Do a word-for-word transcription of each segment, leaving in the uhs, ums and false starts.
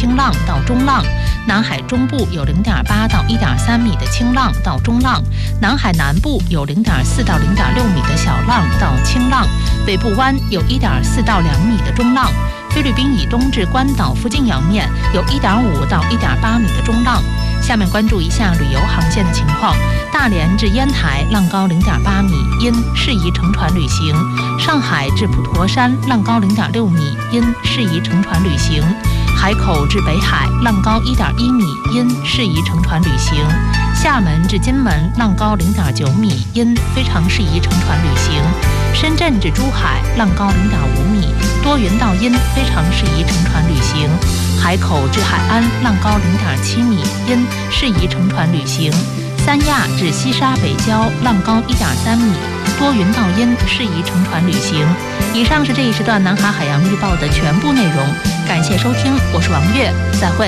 轻浪到中浪，南海中部有 零点八到一点三米的轻浪到中浪，南海南部有 零点四到零点六米的小浪到轻浪，北部湾有 一点四到两米的中浪，菲律宾以东至关岛附近洋面有 一点五到一点八米的中浪。下面关注一下旅游航线的情况。大连至烟台浪高 零点八米，因适宜乘船旅行；上海至普陀山浪高 零点六米，因适宜乘船旅行；海口至北海浪高 一点一米，因适宜乘船旅行；厦门至金门浪高 零点九米，因非常适宜乘船旅行；深圳至珠海浪高 零点五米，多云到阴，非常适宜乘船旅行；海口至海安浪高 零点七米，因适宜乘船旅行；三亚至西沙北礁浪高 一点三米，多云到阴，适宜乘船旅行。以上是这一时段南海海洋预报的全部内容，感谢收听，我是王悦，再会。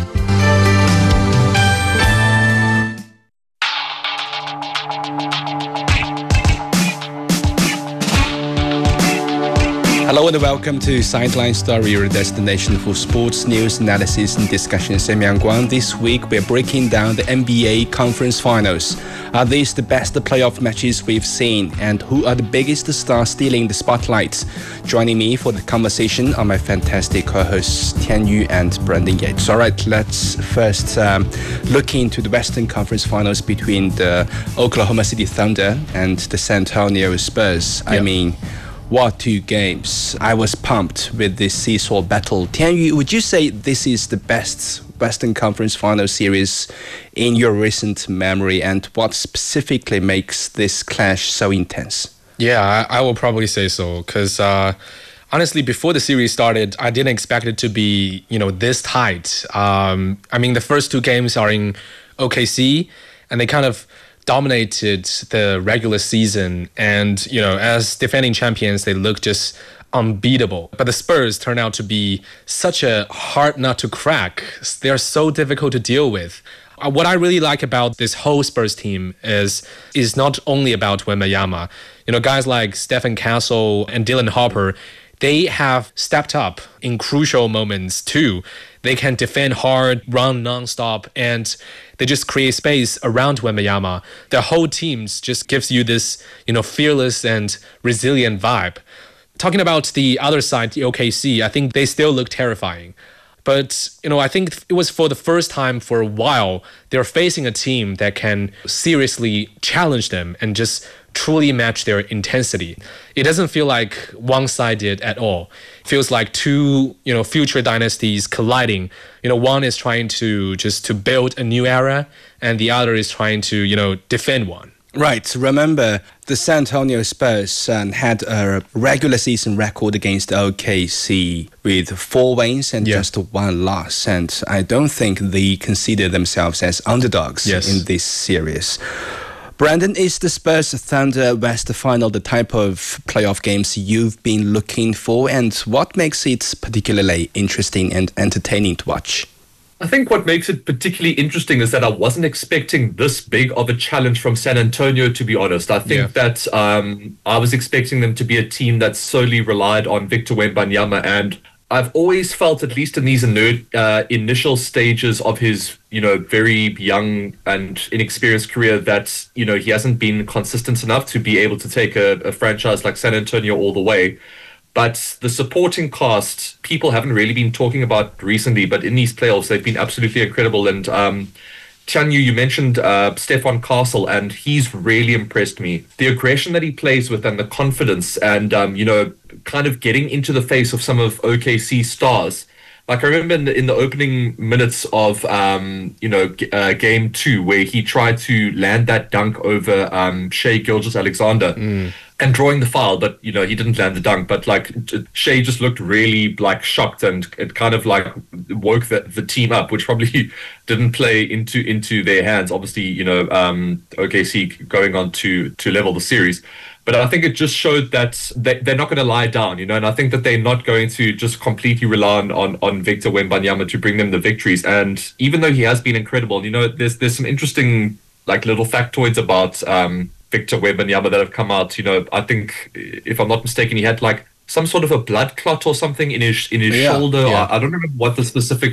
Hello and welcome to Sideline Story, your destination for sports news, analysis and discussion. I'm Yang Guang. This week we're breaking down the N B A Conference Finals. Are these the best playoff matches we've seen? And who are the biggest stars stealing the spotlight? Joining me for the conversation are my fantastic co-hosts Tian Yu and Brandon Yates. All right, let's first um, look into the Western Conference Finals between the Oklahoma City Thunder and the San Antonio Spurs. Yep. I mean, what two games. I was pumped with this seesaw battle. Tian Yu, would you say this is the best Western Conference Final series in your recent memory, and what specifically makes this clash so intense? Yeah, I, I will probably say so, because uh, honestly, before the series started, I didn't expect it to be, you know, this tight. Um, I mean, the first two games are in O K C, and they kind of dominated the regular season, and you know, as defending champions, they look just unbeatable. But the Spurs turn out to be such a hard nut to crack. They're so difficult to deal with. Uh, what I really like about this whole Spurs team is is not only about Wembanyama. You know, guys like Stephen Castle and Dylan Harper, they have stepped up in crucial moments too. They can defend hard, run nonstop, and they just create space around Wembanyama. The whole team just gives you this, you know, fearless and resilient vibe. Talking about the other side, the O K C, I think they still look terrifying. But, you know, I think it was for the first time for a while, they're facing a team that can seriously challenge them and just truly match their intensity. It doesn't feel like one-sided at all. It feels like two, you know, future dynasties colliding. You know, one is trying to just to build a new era, and the other is trying to, you know, defend one. Right. Remember, the San Antonio Spurs um, had a regular season record against O K C with four wins and yeah. just one loss. And I don't think they consider themselves as underdogs yes. in this series. Brandon, is the Spurs Thunder West Final the type of playoff games you've been looking for? And what makes it particularly interesting and entertaining to watch? I think what makes it particularly interesting is that I wasn't expecting this big of a challenge from San Antonio, to be honest. I think yeah. that um, I was expecting them to be a team that solely relied on Victor Wembanyama, and I've always felt, at least in these uh, initial stages of his, you know, very young and inexperienced career, that, you know, he hasn't been consistent enough to be able to take a, a franchise like San Antonio all the way. But the supporting cast, people haven't really been talking about recently, but in these playoffs, they've been absolutely incredible. And um, Tian Yu, you mentioned uh, Stephen Castle, and he's really impressed me. The aggression that he plays with and the confidence and, um, you know, kind of getting into the face of some of O K C stars. Like I remember in the, in the opening minutes of, um, you know, g- uh, game two, where he tried to land that dunk over um, Shai Gilgeous-Alexander. Mm. And drawing the foul, but, you know, he didn't land the dunk. But, like, Shai just looked really, like, shocked, and it kind of, like, woke the, the team up, which probably didn't play into into their hands. Obviously, you know, um, O K C going on to to level the series. But I think it just showed that they, they're not going to lie down, you know, and I think that they're not going to just completely rely on, on, on Victor Wembanyama to bring them the victories. And even though he has been incredible, you know, there's there's some interesting, like, little factoids about um, Victor Wembanyama that have come out. You know, I think, if I'm not mistaken, he had like some sort of a blood clot or something in his in his yeah, shoulder. Yeah. I, I don't remember what the specific